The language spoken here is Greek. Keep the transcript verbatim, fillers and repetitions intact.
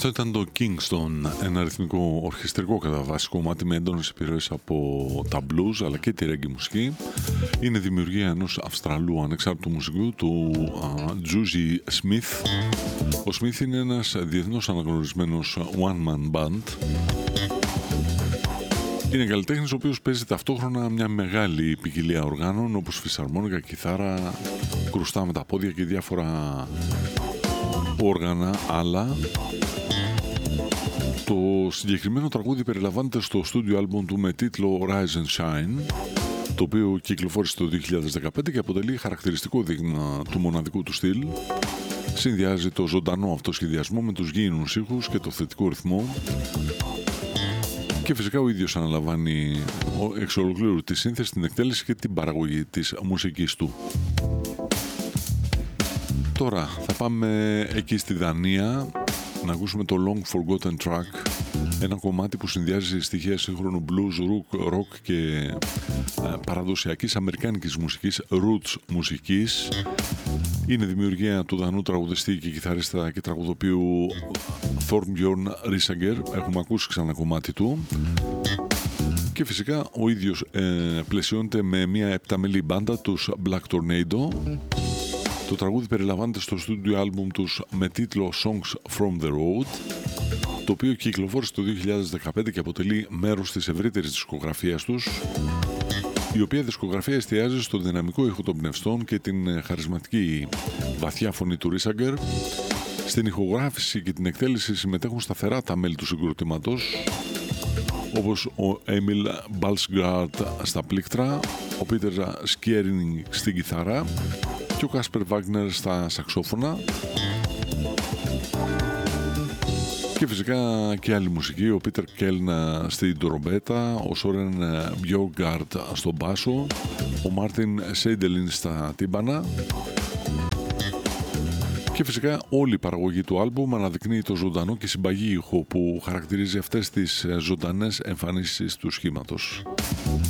Αυτό ήταν το Kingston, ένα ρυθμικό ορχιστρικό κατά βάση κομμάτι με έντονες επιρροές από τα blues αλλά και τη reggae μουσική. Είναι δημιουργία ενός Αυστραλού ανεξάρτητου μουσικού, του uh, Juicy Smith. Ο Smith είναι ένας διεθνώς αναγνωρισμένος one-man band. Είναι καλλιτέχνης ο οποίος παίζει ταυτόχρονα μια μεγάλη ποικιλία οργάνων όπως φυσαρμόνικα, κιθάρα, κρουστά με τα πόδια και διάφορα όργανα, αλλά το συγκεκριμένο τραγούδι περιλαμβάνεται στο στούντιο άλμπομ του με τίτλο Rise and Shine, το οποίο κυκλοφόρησε το δύο χιλιάδες δεκαπέντε και αποτελεί χαρακτηριστικό δείγμα του μοναδικού του στυλ. Συνδυάζει το ζωντανό αυτοσχεδιασμό με τους γήινους ήχους και το θετικό ρυθμό και φυσικά ο ίδιος αναλαμβάνει εξ ολοκλήρου τη σύνθεση, την εκτέλεση και την παραγωγή της μουσικής του. Τώρα θα πάμε εκεί στη Δανία να ακούσουμε το Long Forgotten Track, ένα κομμάτι που συνδυάζει στοιχεία σύγχρονου blues, rock, rock και ε, παραδοσιακής αμερικάνικης μουσικής, roots μουσικής. Είναι δημιουργία του Δανού τραγουδιστή και κιθαρίστα και τραγουδοποιού Thorbjorn Risager. Έχουμε ακούσει ξανά κομμάτι του. Και φυσικά ο ίδιος ε, πλαισιώνεται με μια επταμελή μπάντα, τους Black Tornado. Το τραγούδι περιλαμβάνεται στο στούντιο άλμπουμ τους με τίτλο Songs from the Road, το οποίο κυκλοφόρησε το δύο χιλιάδες δεκαπέντε και αποτελεί μέρος της ευρύτερης δισκογραφίας τους, η οποία δισκογραφία εστιάζει στο δυναμικό ήχο των πνευστών και την χαρισματική βαθιά φωνή του Ρίσαγκερ. Στην ηχογράφηση και την εκτέλεση συμμετέχουν σταθερά τα μέλη του συγκροτήματος, όπως ο Έμιλ Μπαλσγκάρτ στα πλήκτρα, ο Πίτερ Σκιέρινγκ στην κιθάρα και ο Κάσπερ Βάγνερ στα σαξόφωνα. Και φυσικά και άλλη μουσική, ο Πίτερ Κέλνα στην τρομπέτα, ο Σόρεν Μπιόγκάρτ στο μπάσο, ο Μάρτιν Σέιντελιν στα τύμπανα. Και φυσικά όλη η παραγωγή του άλμπουμ αναδεικνύει το ζωντανό και συμπαγή ήχο που χαρακτηρίζει αυτές τις ζωντανές εμφανίσεις του σχήματος.